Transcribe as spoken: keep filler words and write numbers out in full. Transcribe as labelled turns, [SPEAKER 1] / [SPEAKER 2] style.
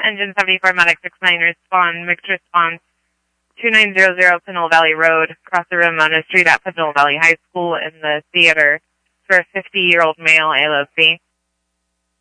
[SPEAKER 1] Engine seventy-four, Medic six nine, respond, mixed response, two nine zero zero Pinole Valley Road, across the Ramona Street at Pinole Valley High School in the theater for a fifty-year-old male A L O C.